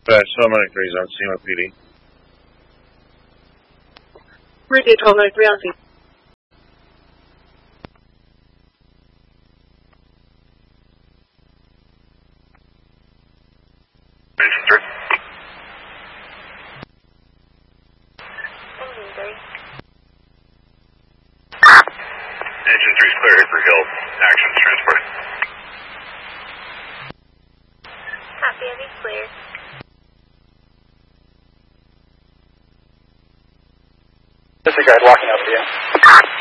1293 is on SEMA PD. Meridian 1293 on SEMA. Engine 3 is clear for Hill. Actions transport. Copy, heavy clear. Disregard, walking up to you.